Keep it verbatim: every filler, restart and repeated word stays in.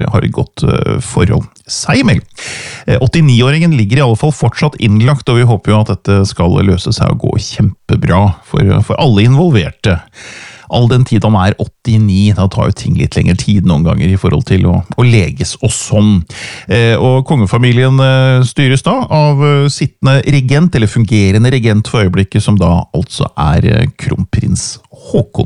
har et godt forhold. Seg, Emil. åttini-åringen ligger i alle fall fortsatt innlagt, og vi håper jo at dette skal løse seg og gå kjempebra for, for alle involverte. All den tid han er åttini, da tar jo ting litt lengre tid noen ganger i forhold til å, å leges og sånn. Eh, og kongefamilien eh, styres da av eh, sittende regent, eller fungerende regent for øyeblikket, som da altså er eh, kronprins Håkon.